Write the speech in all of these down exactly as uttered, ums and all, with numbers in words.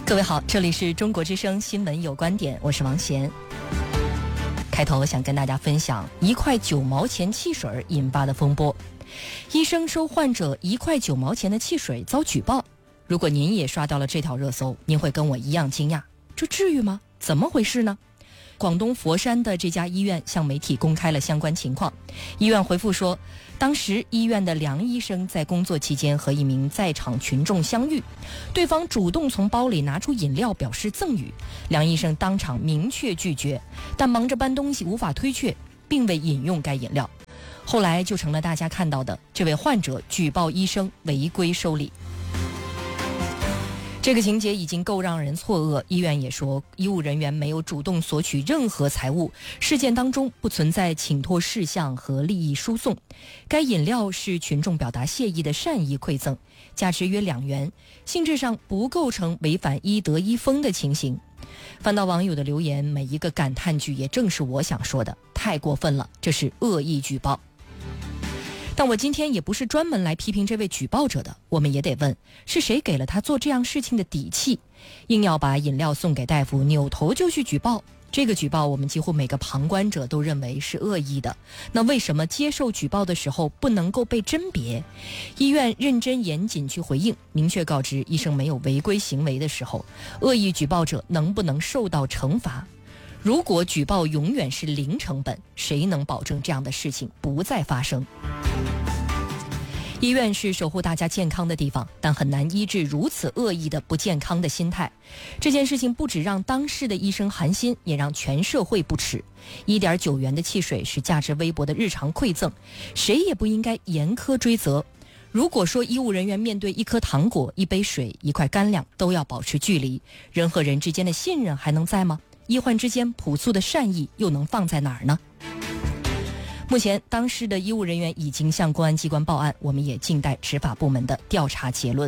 各位好，这里是中国之声新闻有观点，我是王贤。开头想跟大家分享一块九毛钱汽水引发的风波。医生收患者一块九毛钱的汽水遭举报。如果您也刷到了这条热搜，您会跟我一样惊讶，这至于吗？怎么回事呢？广东佛山的这家医院向媒体公开了相关情况。医院回复说，当时医院的梁医生在工作期间和一名在场群众相遇，对方主动从包里拿出饮料表示赠与，梁医生当场明确拒绝，但忙着搬东西无法推却，并未饮用该饮料。后来就成了大家看到的这位患者举报医生违规收礼。这个情节已经够让人错愕，医院也说医务人员没有主动索取任何财物，事件当中不存在请托事项和利益输送。该饮料是群众表达谢意的善意馈赠，价值约两元，性质上不构成违反医德医风的情形。翻到网友的留言，每一个感叹句也正是我想说的，太过分了，这是恶意举报。但我今天也不是专门来批评这位举报者的，我们也得问，是谁给了他做这样事情的底气，硬要把饮料送给大夫，扭头就去举报。这个举报我们几乎每个旁观者都认为是恶意的，那为什么接受举报的时候不能够被甄别？医院认真严谨去回应，明确告知医生没有违规行为的时候，恶意举报者能不能受到惩罚？如果举报永远是零成本，谁能保证这样的事情不再发生？医院是守护大家健康的地方，但很难医治如此恶意的不健康的心态。这件事情不只让当事的医生寒心，也让全社会不耻。一点九元的汽水是价值微薄的日常馈赠，谁也不应该严苛追责。如果说医务人员面对一颗糖果、一杯水、一块干粮都要保持距离，人和人之间的信任还能在吗？医患之间朴素的善意又能放在哪儿呢？目前当事的医务人员已经向公安机关报案，我们也静待执法部门的调查结论。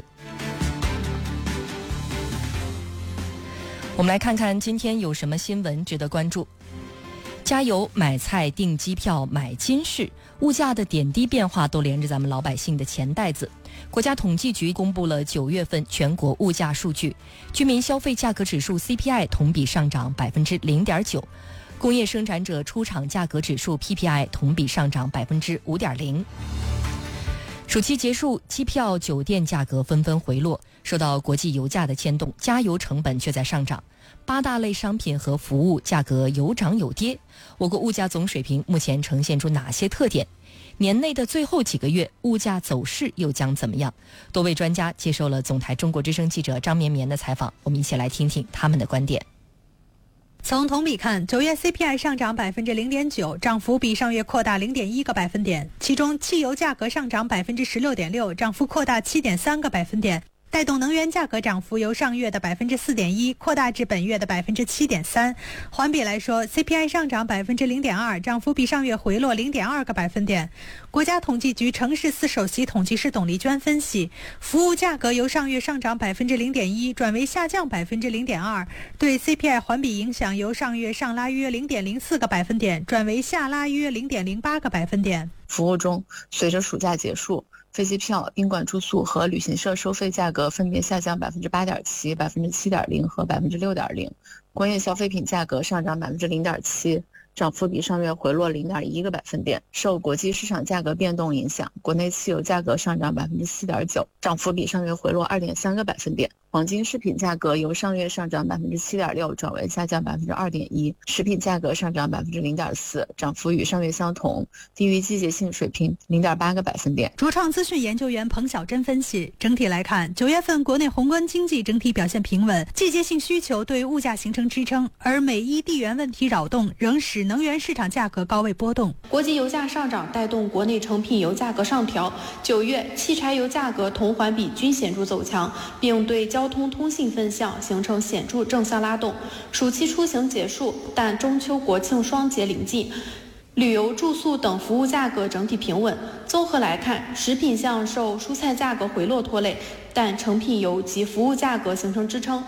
我们来看看今天有什么新闻值得关注。加油、买菜、订机票、买金饰，物价的点滴变化都连着咱们老百姓的钱袋子。国家统计局公布了九月份全国物价数据，居民消费价格指数 C P I 同比上涨 百分之零点九，工业生产者出厂价格指数 P P I 同比上涨 百分之五点零。暑期结束，机票、酒店价格纷纷回落，受到国际油价的牵动，加油成本却在上涨。八大类商品和服务价格有涨有跌。我国物价总水平目前呈现出哪些特点？年内的最后几个月，物价走势又将怎么样？多位专家接受了总台中国之声记者张绵绵的采访，我们一起来听听他们的观点。 从同比看，九月 C P I 上涨 百分之零点九， 涨幅比上月扩大 零点一个百分点，其中汽油价格上涨 百分之十六点六， 涨幅扩大 七点三个百分点，带动能源价格涨幅由上月的 百分之四点一 扩大至本月的 百分之七点三。 环比来说， C P I 上涨 百分之零点二， 涨幅比上月回落 零点二个百分点。国家统计局城市司首席统计师董丽娟分析，服务价格由上月上涨 百分之零点一 转为下降 百分之零点二， 对 C P I 环比影响由上月上拉约 零点零四个百分点转为下拉约 零点零八个百分点。 服务中，随着暑假结束，飞机票、宾馆住宿和旅行社收费价格分别下降 百分之八点七、百分之七点零 和 百分之六点零， 工业消费品价格上涨 百分之零点七，涨幅比上月回落 零点一个百分点。受国际市场价格变动影响，国内汽油价格上涨 百分之四点九， 涨幅比上月回落 二点三个百分点。黄金饰品价格由上月上涨 百分之七点六 转为下降 百分之二点一， 食品价格上涨 百分之零点四， 涨幅与上月相同，低于季节性水平 零点八个百分点。 卓创资讯研究员彭晓珍分析，整体来看，九月份国内宏观经济整体表现平稳，季节性需求对物价形成支撑，而美伊地缘问题扰动仍使能源市场价格高位波动。 国际油价上涨带动国内成品油价格上调，九月汽柴油价格同环比均显著走强，并对交通通信分项形成显著正向拉动。暑期出行结束，但中秋国庆双节临近，旅游、住宿等服务价格整体平稳。综合来看，食品项受蔬菜价格回落拖累，但成品油及服务价格形成支撑。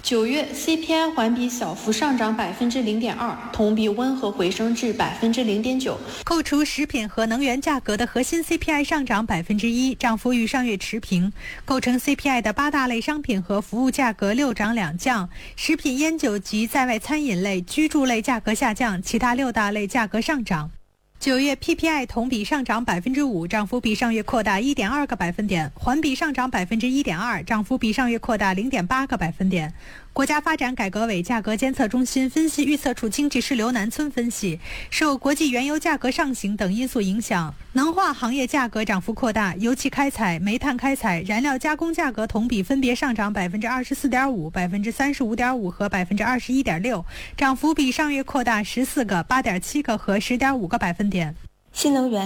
九月 C P I 环比小幅上涨百分之零点二，同比温和回升至百分之零点九。 扣除食品和能源价格的核心 C P I 上涨百分之一，涨幅与上月持平。构成 C P I 的八大类商品和服务价格六涨两降，食品、烟酒及在外餐饮类、居住类价格下降，其他六大类价格上涨。九月 P P I 同比上涨百分之五，涨幅比上月扩大一点二个百分点，环比上涨百分之一点二，涨幅比上月扩大零点八个百分点。国家发展改革委价格监测中心分析预测处经济师刘南村分析，受国际原油价格上行等因素影响，能化行业价格涨幅扩大，油气开采、煤炭开采、燃料加工价格同比分别上涨百分之二十四点五、百分之三十五点五和百分之二十一点六，涨幅比上月扩大十四个、八点七个和十点五个百分点。 新能源